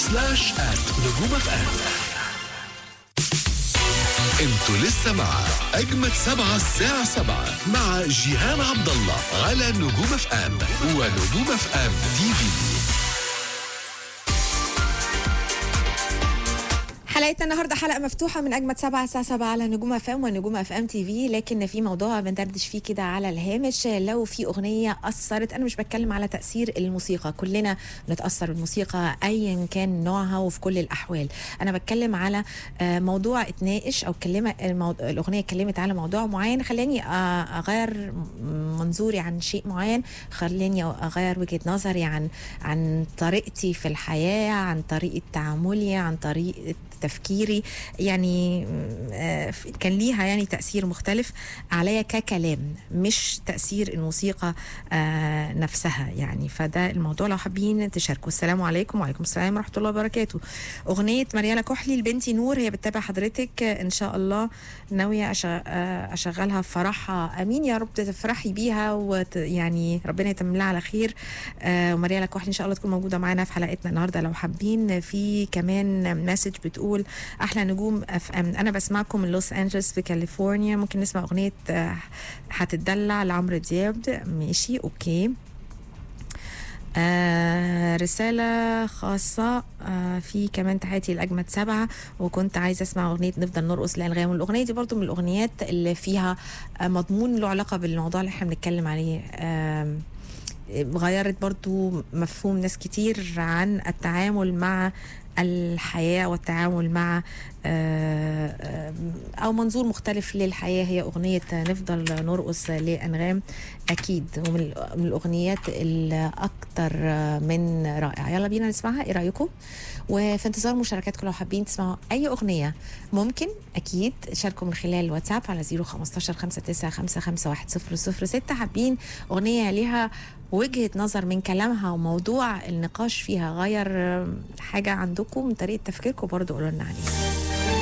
@نجوم اف ام. انتوا لسه مع اجمد 7 الساعة 7 مع جيهان عبد الله على نجوم اف ام ونجوم اف ام تي في. حلقتنا النهارده حلقه مفتوحه من اجمد 7 الساعه 7 على نجوم اف ام ونجوم اف ام تي في، لكن في موضوع بندردش فيه كده على الهامش. لو في اغنيه اثرت، انا مش بتكلم على تاثير الموسيقى، كلنا بنتاثر بالموسيقى ايا كان نوعها وفي كل الاحوال. انا بتكلم على موضوع اتناقش او الاغنيه اتكلمت على موضوع معين، خلاني اغير منظوري عن شيء معين، خلاني اغير وجهه نظري عن طريقتي في الحياه، عن طريقه تعاملي، عن طريقه تفكيري. يعني كان ليها يعني تأثير مختلف عليا ككلام، مش تأثير الموسيقى نفسها يعني. فده الموضوع لو حابين تشاركوا. السلام عليكم. وعليكم السلام ورحمة الله وبركاته. أغنية مريالة كحلي لبنتي نور، هي بتتابع حضرتك إن شاء الله، ناوية أشغلها في فرحها. أمين يا رب تفرحي بيها ويعني ربنا يتمم لها على خير. ومريالة كحلي إن شاء الله تكون موجودة معانا في حلقتنا النهاردة لو حابين. في كمان مسج بتقول احلى نجوم اف ام، انا بسمعكم من لوس انجلوس في كاليفورنيا، ممكن نسمع اغنيه هتتدلع لعمرو دياب؟ ماشي اوكي. رسالة خاصة في كمان تحياتي لأجمد 7، وكنت عايزة أسمع أغنية نفضل نرقص لأنغام. والأغنية دي برضو من الأغنيات اللي فيها مضمون له علاقة بالموضوع اللي احنا بنتكلم عليه. غيرت برضو مفهوم ناس كتير عن التعامل مع الحياة والتعامل مع أو منظور مختلف للحياة. هي أغنية نفضل نرقص لأنغام، أكيد ومن الأغنيات الأكثر من رائعة. يلا بينا نسمعها، إيه رأيكم؟ وفي انتظار مشاركاتكم، لو حابين تسمعوا أي أغنية ممكن أكيد شاركوا من خلال الواتساب على 015 5955 1006. حابين أغنية ليها وجهة نظر من كلامها وموضوع النقاش فيها غير حاجة عندكم من طريقة تفكيركم، برضو قولوا لنا عليها.